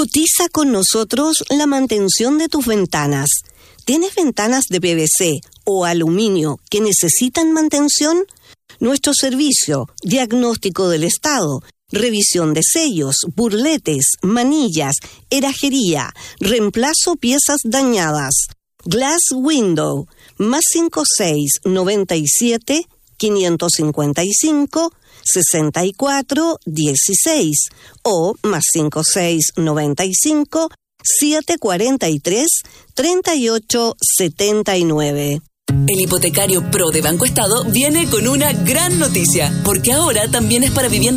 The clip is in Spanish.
Cotiza con nosotros la mantención de tus ventanas. ¿Tienes ventanas de PVC o aluminio que necesitan mantención? Nuestro servicio, diagnóstico del estado, revisión de sellos, burletes, manillas, herrajería, reemplazo piezas dañadas. Glass Window, +56 97 555 64 16 o +56 95 743 38 79. El hipotecario PRO de Banco Estado viene con una gran noticia, porque ahora también es para viviendas